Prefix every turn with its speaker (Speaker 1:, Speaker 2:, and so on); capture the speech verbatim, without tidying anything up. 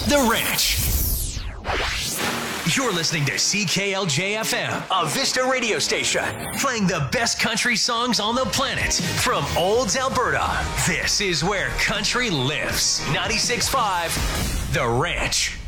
Speaker 1: The Ranch. You're listening to C K L J F M, a Vista radio station, playing the best country songs on the planet from Olds, Alberta. This is where country lives. ninety-six point five The Ranch.